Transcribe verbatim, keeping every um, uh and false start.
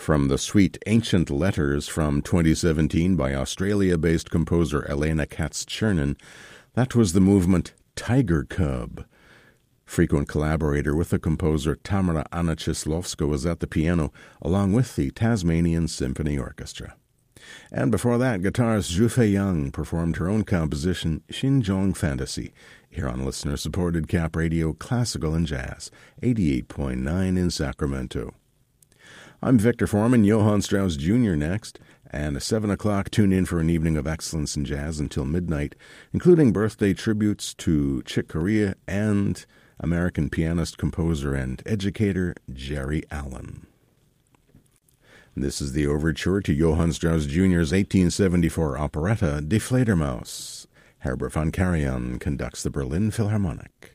From the suite Ancient Letters from twenty seventeen by Australia-based composer Elena Katz-Chernin, that was the movement Tiger Cub. Frequent collaborator with the composer Tamara Anna Chislovska was at the piano, along with the Tasmanian Symphony Orchestra. And before that, guitarist Zhufei Yang performed her own composition, Xinzhong Fantasy, here on listener-supported Cap Radio Classical and Jazz, eighty-eight point nine in Sacramento. I'm Victor Foreman, Johann Strauss Junior next, and at seven o'clock tune in for an evening of excellence in jazz until midnight, including birthday tributes to Chick Corea and American pianist, composer, and educator Jerry Allen. This is the overture to Johann Strauss Junior's eighteen seventy-four operetta Die Fledermaus. Herbert von Karajan conducts the Berlin Philharmonic.